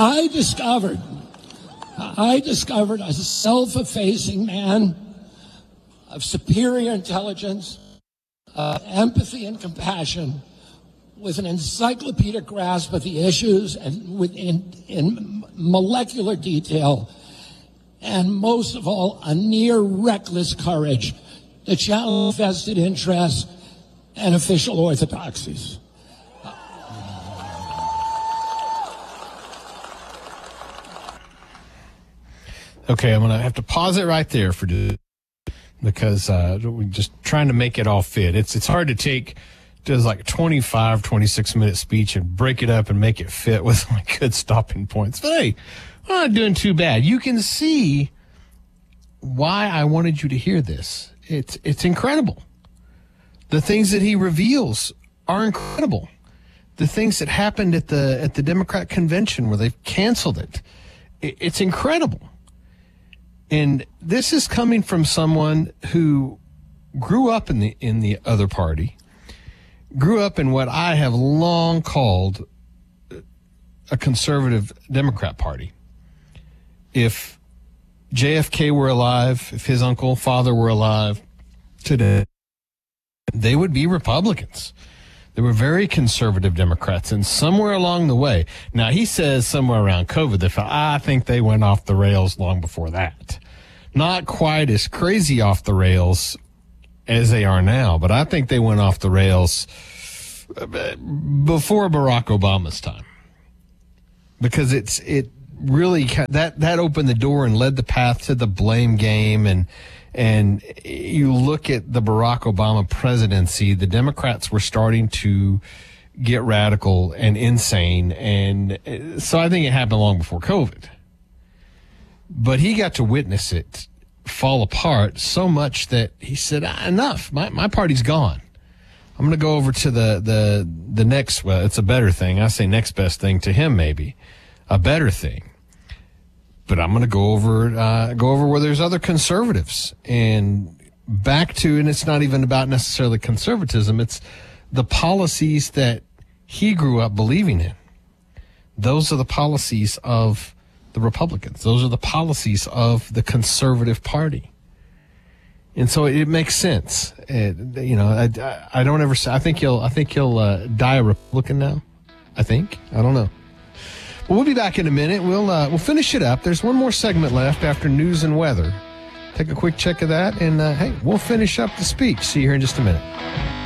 I discovered a self-effacing man of superior intelligence, empathy and compassion, with an encyclopedic grasp of the issues and in molecular detail, and most of all, a near reckless courage to challenge vested interests and official orthodoxies. Okay, I'm going to have to pause it right there because we're just trying to make it all fit. It's hard to take just like 25, 26-minute speech and break it up and make it fit with like good stopping points. But hey, we're not doing too bad. You can see why I wanted you to hear this. It's incredible. The things that he reveals are incredible. The things that happened at the Democrat convention where they've canceled it, it's incredible. And this is coming from someone who grew up in the other party, grew up in what I have long called a conservative Democrat party. If JFK were alive, if his father were alive today, they would be Republicans. They were very conservative Democrats, and somewhere along the way, now he says somewhere around COVID, I think they went off the rails long before that. Not quite as crazy off the rails as they are now, but I think they went off the rails before Barack Obama's time. Because it really, that opened the door and led the path to the blame game, and you look at the Barack Obama presidency, the Democrats were starting to get radical and insane. And so I think it happened long before COVID. But he got to witness it fall apart so much that he said, enough, my party's gone. I'm going to go over to the next, well, it's a better thing. I say next best thing to him, maybe a better thing. But I'm going to go over where there's other conservatives and back to, and it's not even about necessarily conservatism. It's the policies that he grew up believing in. Those are the policies of the Republicans. Those are the policies of the conservative party. And so it makes sense. I don't ever say, I think he'll die a Republican now. I don't know. Well, we'll be back in a minute. We'll finish it up. There's one more segment left after news and weather. Take a quick check of that, and hey, we'll finish up the speech. See you here in just a minute.